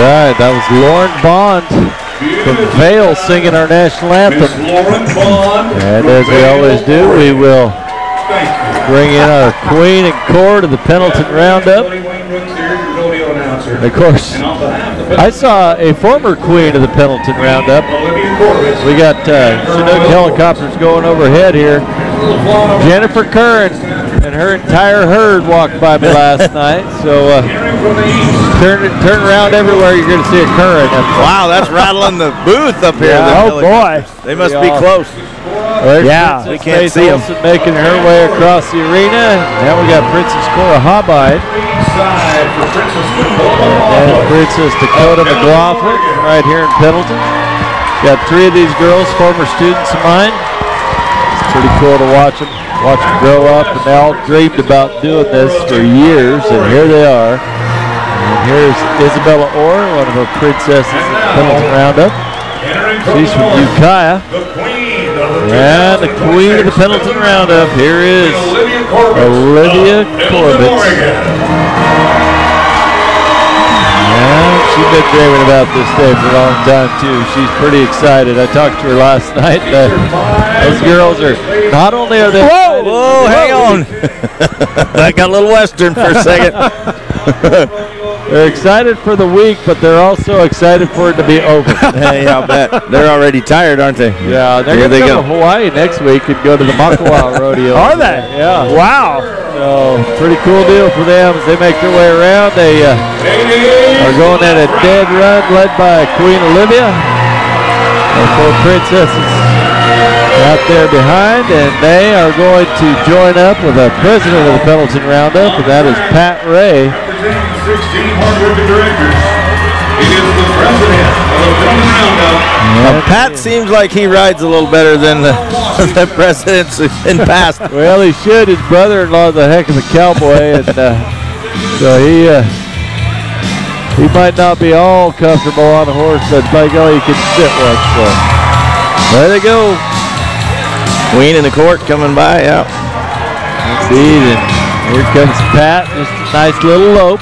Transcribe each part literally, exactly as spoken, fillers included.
right, that was Lauren Bond from Vail singing our national anthem. And as we always do, we will bring in our queen and core to the Pendleton Roundup. And of course, I saw a former queen of the Pendleton Roundup. We got uh, Chinook helicopters going overhead here. Jennifer Curran and her entire herd walked by me last night. So uh, turn turn around everywhere, you're going to see a Curran. Wow, that's rattling the booth up here. Yeah, oh boy, they must yeah. be close. Right, yeah, Princess we can't Faith see them. Olsen making her way across the arena. Now we got Princess Cora Hobide. And Princess Dakota McLaughlin right here in Pendleton. Got three of these girls, former students of mine. It's pretty cool to watch them, watch them grow up, and they all dreamed about doing this for years, and here they are. And here's Isabella Orr, one of our princesses in the Pendleton Roundup. She's from Ukiah. And the queen of the Pendleton Roundup, here is Olivia Corbett. And she's been dreaming about this day for a long time too. She's pretty excited. I talked to her last night. Uh, those girls are, not only are they Whoa, whoa, hang on. I got a little Western for a second. They're excited for the week, but they're also excited for it to be over. Hey, I'll bet. They're already tired, aren't they? Yeah, they're Here going to they go go. to Hawaii next week and go to the Makawa Rodeo. Are they? Yeah. Wow. So, pretty cool deal for them as they make their way around. They uh, are going at a dead run led by Queen Olivia. And four princesses out there behind, and they are going to join up with the president of the Pendleton Roundup, and that is Pat Ray. sixteen hard-working directors. He is the president of the Pendleton Roundup. Now, Pat seems like he rides a little better than the, the presidents in past. Well, he should. His brother-in-law is a heck of a cowboy, and uh, so he uh, he might not be all comfortable on a horse, but by golly, he can sit one. So there they go. Queen in the court coming by, yeah. Indeed, and here comes Pat. Just a nice little lope.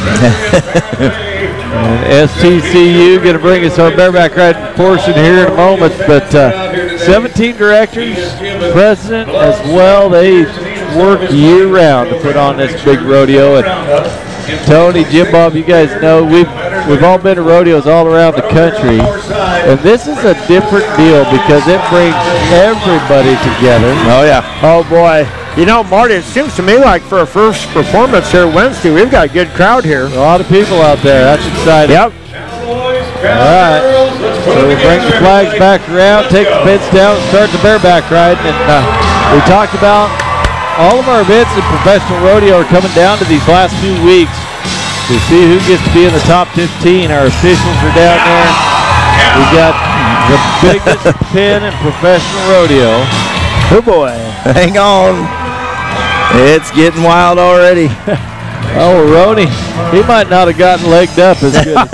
And S T C U going to bring us our bareback riding portion here in a moment, but uh, seventeen directors, president as well. They work year-round to put on this big rodeo. And Tony, Jim Bob, you guys know we've we've all been to rodeos all around the country, and this is a different deal because it brings everybody together. Oh, yeah. Oh boy. You know, Marty, it seems to me like for our first performance here Wednesday, we've got a good crowd here. A lot of people out there. That's exciting. Yep. All right. So we bring the flags back around, take the pits down, and start the bareback riding. And uh, we talked about all of our events in professional rodeo are coming down to these last few weeks to see who gets to be in the top fifteen. Our officials are down there. We got the biggest pin in professional rodeo. Oh boy. Hang on. It's getting wild already. Oh, Roney, he might not have gotten legged up as good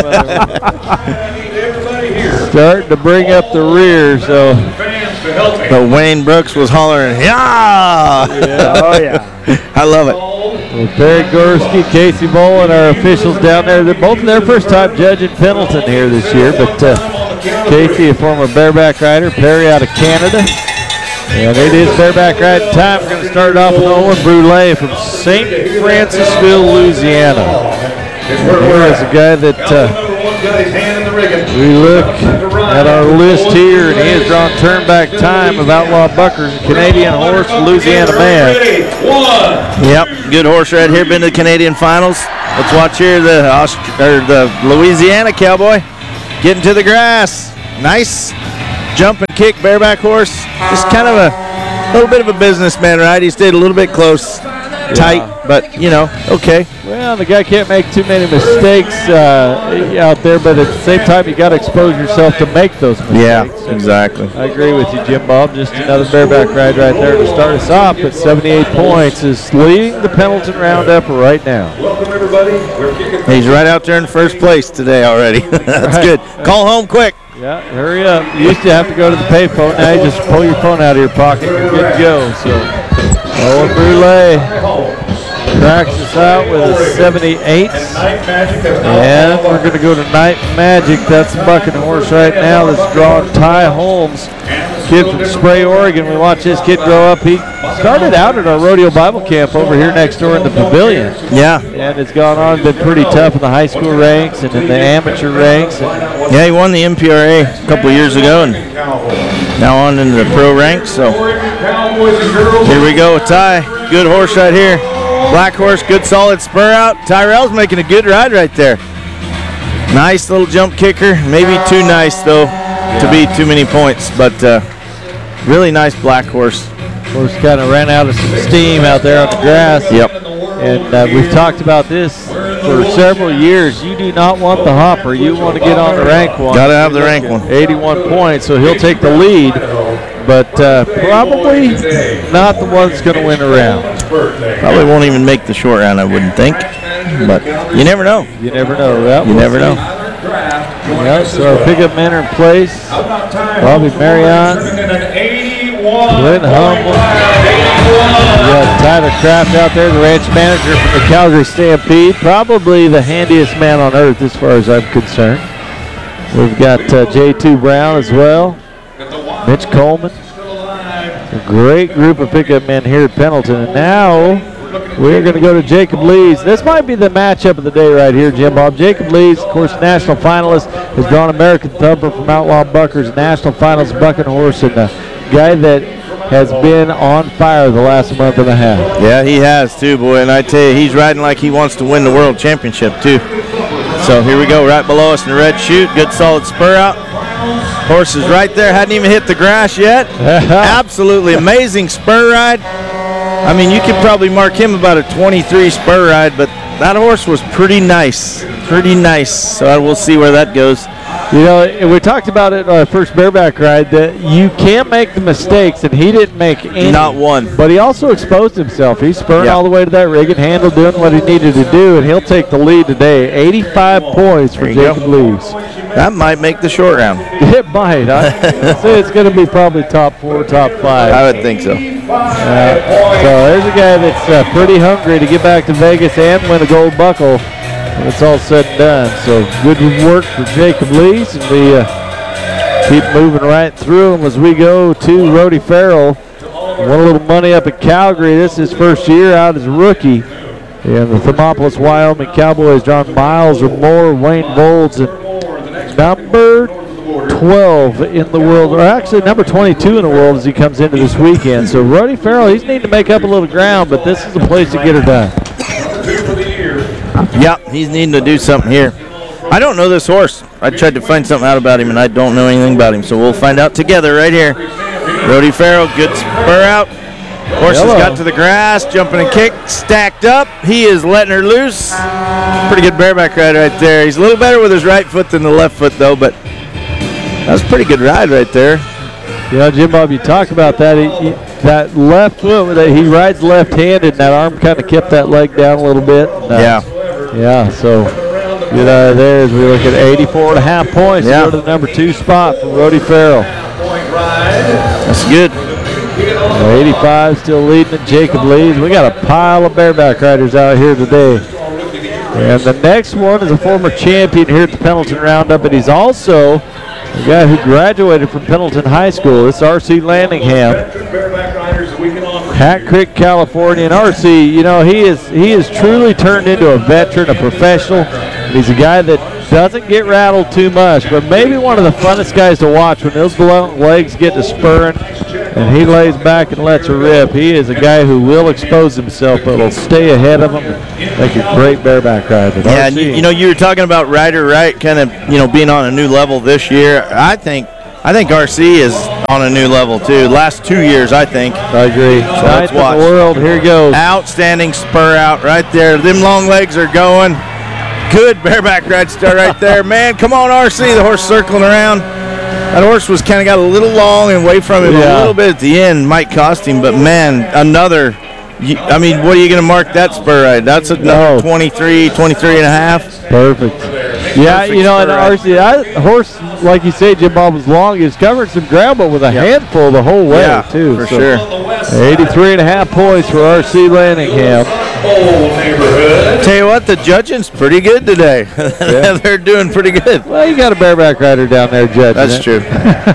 as starting to bring up the rear, so. But Wayne Brooks was hollering, yeah! Yeah, oh yeah. I love it. Well, Perry Gorski, Casey Bowl, and our officials down there, they're both their first time judging Pendleton here this year, but uh, Casey, a former bareback rider, Perry out of Canada. And it is bareback riding time. We're going to start it off with Owen Brulé from Saint Francisville, Louisiana. Here is a guy that uh, we look at our list here, and he has drawn turnback time of Outlaw Buckers, Canadian horse, Louisiana man. Yep, good horse right here. Been to the Canadian finals. Let's watch here the Aust- or the Louisiana cowboy getting to the grass. Nice jump and kick bareback horse. Just kind of a little bit of a businessman, right? He stayed a little bit close, tight, Yeah. but you know, okay. Well, the guy can't make too many mistakes uh, out there, but at the same time, you got to expose yourself to make those mistakes. Yeah, exactly. I agree with you, Jim Bob. Just another bareback ride right there to start us off at seventy-eight points is leading the Pendleton Roundup right now. Welcome, everybody. We're kicking He's right out there in first place today already. That's Right. good. Call home quick. Yeah, hurry up. You used to have to go to the payphone. Now you just pull your phone out of your pocket. You're good to go. So, Owen Brulé cracks us out with a seventy-eight. And we're going to go to Night Magic. That's the bucking horse right now that's drawing Ty Holmes, kid from Spray, Oregon. We watched this kid grow up. He started out at our rodeo Bible camp over here next door in the pavilion. Yeah. And it's gone on, been pretty tough in the high school ranks and in the amateur ranks. Yeah, he won the M P R A a couple of years ago and now on into the pro ranks. So here we go with Ty. Good horse right here. Black horse, good solid spur out. Tyrell's making a good ride right there. Nice little jump kicker. Maybe too nice, though, to be too many points. But uh, really nice black horse. Horse kind of ran out of some steam out there on the grass. Yep. And uh, we've talked about this for several years. You do not want the hopper. You want to get on the rank one. Got to have the rank one. eighty-one points, so he'll take the lead. But uh, probably not the one that's going to win a round. Probably won't even make the short round, I wouldn't think. But you never know. You never know. That You never know. Yeah, so our pickup men are in place. Bobby Marriott, Clint Humble. We got Tyler Kraft out there, the ranch manager from the Calgary Stampede. Probably the handiest man on earth as far as I'm concerned. We've got uh, J two Brown as well. Mitch Coleman. A great group of pickup men here at Pendleton. And now we're going to go to Jacob Lees. This might be the matchup of the day right here, Jim Bob. Jacob Lees, of course, national finalist, has drawn American Thumper from Outlaw Buckers, national finals bucking horse, and a guy that has been on fire the last month and a half. Yeah, he has too, boy. And I tell you, he's riding like he wants to win the world championship too. So here we go, right below us in the red chute. Good solid spur out. Horse is right there, hadn't even hit the grass yet. Absolutely amazing spur ride. I mean, you could probably mark him about a twenty-three spur ride, but that horse was pretty nice, pretty nice. So we'll see where that goes. You know, we talked about it in our first bareback ride that you can't make the mistakes, and he didn't make any. Not one. But he also exposed himself. He spurred Yeah. all the way to that rig and handled doing what he needed to do, and he'll take the lead today. eighty-five points for There you Jacob go. Lees. That might make the short round. It might. I say it's going to be probably top four, top five. I would think so. Uh, so there's a guy that's uh, pretty hungry to get back to Vegas and win a gold buckle when it's all said and done. So good work for Jacob Lees, and we uh, keep moving right through them as we go to Rody Farrell. Won a little money up at Calgary. This is his first year out as a rookie. And the Thermopolis, Wyoming Cowboys drawn miles or more. Wayne Bolds and number twelve in the world, or actually number twenty-two in the world as he comes into this weekend. So Rody Farrell, he's needing to make up a little ground, but this is the place to get her done. Yep, he's needing to do something here. I don't know this horse. I tried to find something out about him, and I don't know anything about him, so we'll find out together right here. Rody Farrell, good spur out. Horse Hello. has got to the grass, jumping and kick, stacked up. He is letting her loose. Pretty good bareback ride right there. He's a little better with his right foot than the left foot, though, but that was a pretty good ride right there. You know, Jim Bob, you talk about that. He, he, that left foot, that he rides left-handed, and that arm kind of kept that leg down a little bit. And, uh, Yeah. Yeah, so get out of there as we look at eighty-four and a half points. Yeah. Go to the number two spot for Rody Farrell. That's good. eighty-five still leading at Jacob Lees. We got a pile of bareback riders out here today. And the next one is a former champion here at the Pendleton Roundup, and he's also a guy who graduated from Pendleton High School. This is R C Landingham, Hat Creek, California. And R C, you know, he is he is truly turned into a veteran, a professional. And he's a guy that doesn't get rattled too much, but maybe one of the funnest guys to watch when those long legs get to spurring and he lays back and lets her rip. He is a guy who will expose himself, but will stay ahead of him and make a great bareback ride. But Yeah, R and C, you, you know, you were talking about Ryder Wright kind of, you know, being on a new level this year. I think I think R C is on a new level, too. Last two years, I think. I agree. let's Ninth in watch. the world. Here he goes. Outstanding spur out right there. Them long legs are going. Good bareback ride start right there. Man, come on, R C. The horse circling around. That horse was kind of got a little long and away from him Yeah. a little bit at the end. Might cost him, but man, another. you- I mean, what are you going to mark that spur ride? That's another No. twenty-three, twenty-three and a half. Perfect. Yeah, Perfect you know, and spur ride. R C, that horse, like you say, Jim Bob was long. He's covered some ground, but with a Yep. handful the whole way, Yeah, too. for So sure. eighty-three and a half points for R C Landingham. Old neighborhood. Tell you what, the judging's pretty good today. Yeah. They're doing pretty good. Well, you got a bareback rider down there judging That's it. true.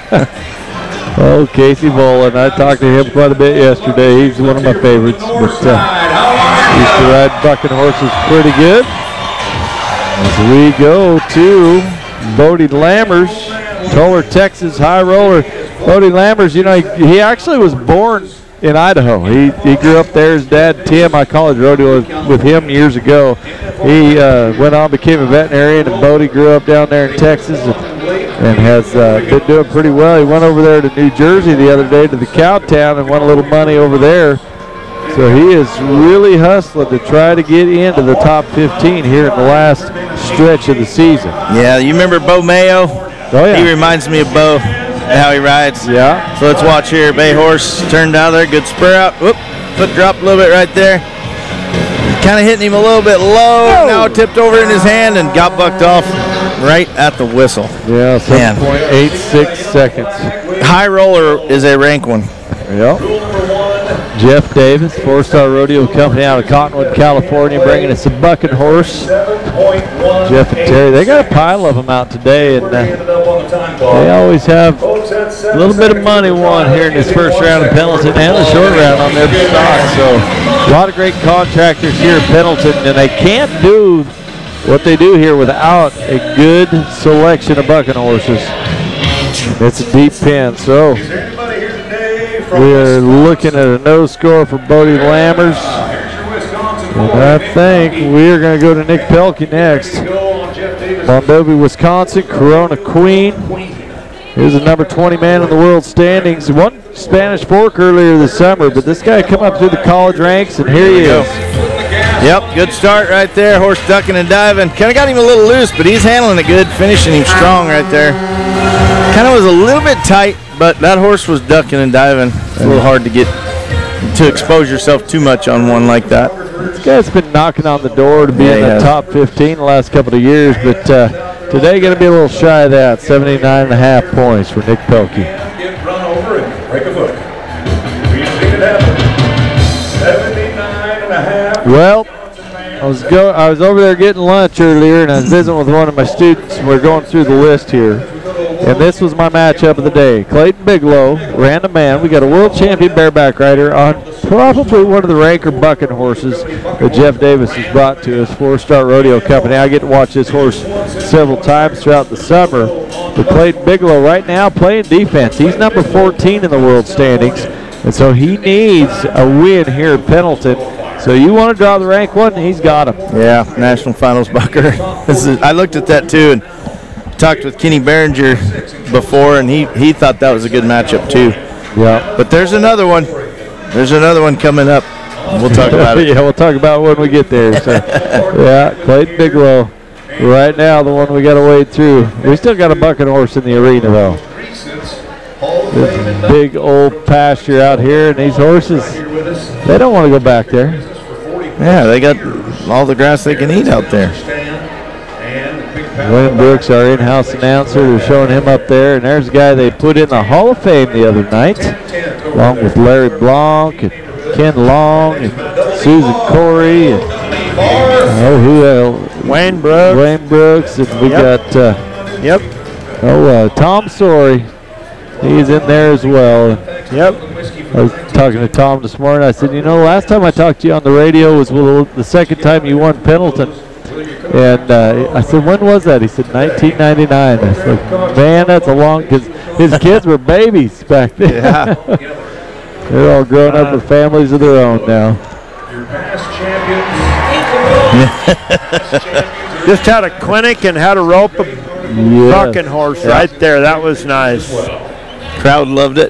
Oh, Casey Bolin. I talked to him quite a bit yesterday. He's one of my favorites. But uh, used to ride bucking horses pretty good. As we go to Bodie Lammers, Toller, Texas, high roller. Bodie Lammers, you know, he, he actually was born in Idaho. He he grew up there. His dad, Tim, I college rodeo with him years ago. He uh, went on, became a veterinarian, and Bodie grew up down there in Texas and, and has uh, been doing pretty well. He went over there to New Jersey the other day to the Cowtown and won a little money over there. So he is really hustling to try to get into the top fifteen here in the last stretch of the season. Yeah, you remember Bo Mayo? Oh, yeah. He reminds me of Bo and how he rides. Yeah. So let's watch here. Bay horse turned out there. Good spur out. Whoop. Foot dropped a little bit right there. Kind of hitting him a little bit low. Oh. Now it tipped over in his hand and got bucked off right at the whistle. Yeah, seven point eight six seconds. High roller is a rank one. Yep. Jeff Davis, Four-Star Rodeo Company out of Cottonwood, California, bringing us a bucking horse. Jeff and Terry, they got a pile of them out today, and uh, they always have a little bit of money won here in this first round of Pendleton and the short round on their stock. So a lot of great contractors here at Pendleton, and they can't do what they do here without a good selection of bucking horses. It's a deep pen, so we are looking at a no score for Bodie Lammers. And I think we're going to go to Nick Pelkey next. Mondovi, Wisconsin, Corona Queen. He's the number twenty man in the world standings. Won Spanish Fork earlier this summer, but this guy come up through the college ranks, and here he is. Yep, good start right there. Horse ducking and diving. Kind of got him a little loose, but he's handling it good, finishing him strong right there. Kind of was a little bit tight, but that horse was ducking and diving. It's a little hard to get to expose yourself too much on one like that. This guy's been knocking on the door to be Yeah, in he the has. top fifteen the last couple of years, but uh, today going to be a little shy of that. seventy-nine and a half points for Nick Pelkey. Get run over and break a foot. We've seen it happen. seventy-nine and a half. Well, I was go. I was over there getting lunch earlier, and I was visiting with one of my students. We're going through the list here, and this was my matchup of the day. Clayton Bigelow, random man. We got a world champion bareback rider on probably one of the ranker bucking horses that Jeff Davis has brought to us, Four-Star Rodeo Company. I get to watch this horse several times throughout the summer. But Clayton Bigelow right now playing defense. He's number fourteen in the world standings, and so he needs a win here at Pendleton. So you want to draw the rank one, he's got him. Yeah, national finals bucker. This is, I looked at that too and talked with Kenny Behringer before, and he, he thought that was a good matchup too. Yeah. But there's another one. There's another one coming up. We'll talk about it. Yeah, we'll talk about it when we get there. So, yeah, Clayton Bigelow. Right now, the one we got to wade through. We still got a bucking horse in the arena, though. This big old pasture out here, and these horses, they don't want to go back there. Yeah, they got all the grass they can eat out there. William Brooks, our in-house announcer, they're showing him up there, and there's a guy they put in the Hall of Fame the other night, along with Larry Blanc and Ken Long and Susan Corey and oh, who else? Wayne Brooks. Wayne Brooks, and we Yep. got uh, Yep. oh uh, Tom Sorey. He's in there as well. Yep. I was talking to Tom this morning. I said, you know, last time I talked to you on the radio was well, the second time you won Pendleton. And uh, I said, when was that? He said, nineteen ninety-nine. I said, man, that's a long, because his kids were babies back then. Yeah. They're all grown up with families of their own now. Your past champions. Just had a clinic and how to rope a Yes. bucking horse right there. That was nice. Crowd loved it.